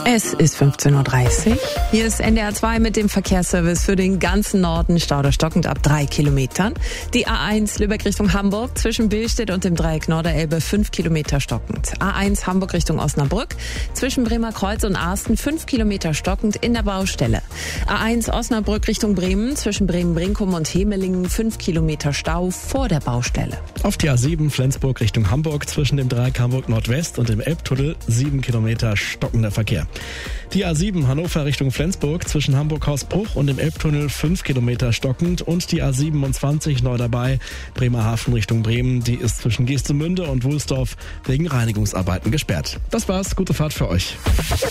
Es ist 15:30 Uhr. Hier ist NDR 2 mit dem Verkehrsservice für den ganzen Norden. Stau oder stockend ab 3 Kilometern. Die A1 Lübeck Richtung Hamburg zwischen Billstedt und dem Dreieck Norderelbe 5 Kilometer stockend. A1 Hamburg Richtung Osnabrück zwischen Bremer Kreuz und Arsten 5 Kilometer stockend in der Baustelle. A1 Osnabrück Richtung Bremen zwischen Bremen-Brinkum und Hemelingen 5 Kilometer Stau vor der Baustelle. Auf die A7 Flensburg Richtung Hamburg zwischen dem Dreieck Hamburg Nordwest und dem Elbtunnel 7 Kilometer stockender Verkehr. Die A7 Hannover Richtung Flensburg zwischen Hamburg-Hausbruch und dem Elbtunnel 5 Kilometer stockend und die A27 neu dabei Bremerhaven Richtung Bremen, die ist zwischen Geestemünde und Wulsdorf wegen Reinigungsarbeiten gesperrt. Das war's, gute Fahrt für euch.